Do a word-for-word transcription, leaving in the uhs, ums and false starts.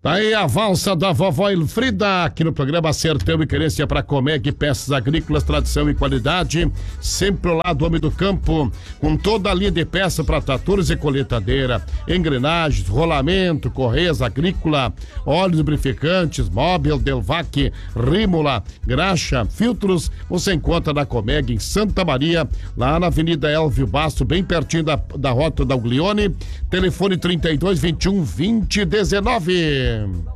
Tá aí a valsa da vovó Elfrida, aqui no programa Acertão e Querência para Comeg, peças agrícolas, tradição e qualidade, sempre ao lado do homem do campo, com toda a linha de peças para tratores e colheitadeira, engrenagens, rolamento, correias agrícola, óleos lubrificantes, móvel, Delvac, rímula, graxa, filtros, você encontra na Comeg em Santa Maria, lá na Avenida Elvio Basto, bem pertinho da, da Rota da Uglione, telefone trinta e dois, vinte e um, vinte, dezenove.